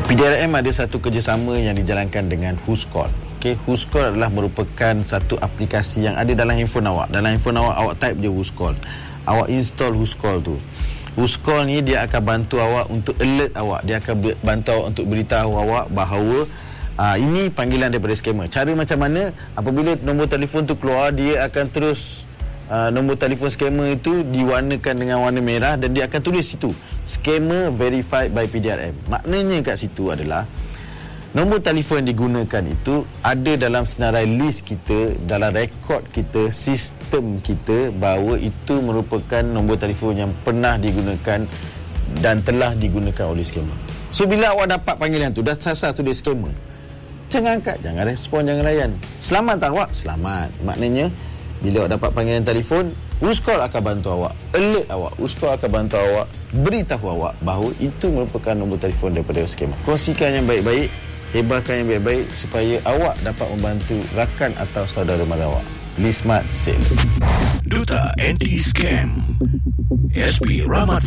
PDRM ada satu kerjasama yang dijalankan dengan Whoscall. Okay, Whoscall adalah merupakan satu aplikasi yang ada dalam handphone awak. Dalam handphone awak type je Whoscall. Awak install Whoscall tu. Whoscall ni dia akan bantu awak untuk alert awak. Dia akan bantu awak untuk beritahu awak bahawa ini panggilan daripada scammer. Cara macam mana? Apabila nombor telefon tu keluar, dia akan terus nombor telefon scammer itu diwarnakan dengan warna merah dan dia akan tulis situ scammer verified by PDRM. Maknanya kat situ adalah nombor telefon yang digunakan itu ada dalam senarai list kita, dalam rekod kita, sistem kita, bahawa itu merupakan nombor telefon yang pernah digunakan dan telah digunakan oleh scammer. So bila awak dapat panggilan tu, dah sasar tu dia scammer, jangan angkat, jangan respon, jangan layan. Selamat tak awak? Selamat. Maknanya bila awak dapat panggilan telefon, Whoscall akan bantu awak, alert awak. Whoscall akan bantu awak, beritahu awak bahawa itu merupakan nombor telefon daripada scammer. Kongsikan yang baik-baik, hebahkan yang baik-baik supaya awak dapat membantu rakan atau saudara mara awak. Be smart, stay alert. Duta Anti Scam, SP Rahmat